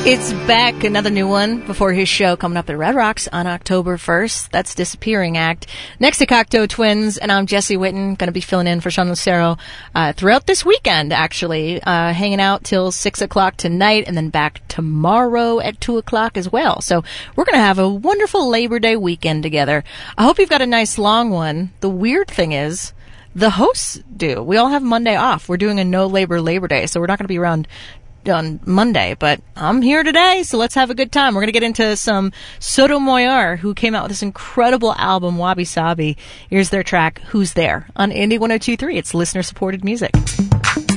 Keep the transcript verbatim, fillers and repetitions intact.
It's back, another new one before his show coming up at Red Rocks on October first. That's Disappearing Act. Next to Cocteau Twins, and I'm Jesse Witten, going to be filling in for Sean Lucero uh, throughout this weekend, actually, uh, hanging out till six o'clock tonight, and then back tomorrow at two o'clock as well. So we're going to have a wonderful Labor Day weekend together. I hope you've got a nice long one. The weird thing is, the hosts do. We all have Monday off. We're doing a no labor Labor Day, so we're not going to be around on Monday, but I'm here today, so let's have a good time. We're going to get into some Sotomayor, who came out with this incredible album, Wabi Sabi. Here's their track, Who's There, on Indie one oh two point three. It's listener-supported music.